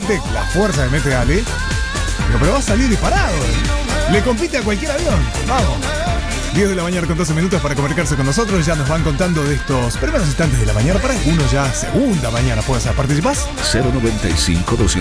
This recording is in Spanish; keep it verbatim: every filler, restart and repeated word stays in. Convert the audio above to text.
imagínate la fuerza que mete Ale. Pero, pero va a salir disparado. ¿eh? Le compite a cualquier avión. Vamos. diez de la mañana con doce minutos para comunicarse con nosotros. Ya nos van contando de estos primeros instantes de la mañana. Para algunos ya segunda mañana. ¿Puedes participar? cero noventa y cinco, doscientos